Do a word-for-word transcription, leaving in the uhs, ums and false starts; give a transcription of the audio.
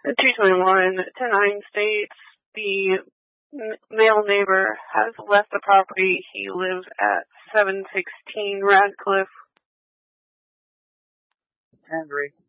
two twenty-one to nine states the m- male neighbor has left the property. He lives at seven sixteen Radcliffe. Henry.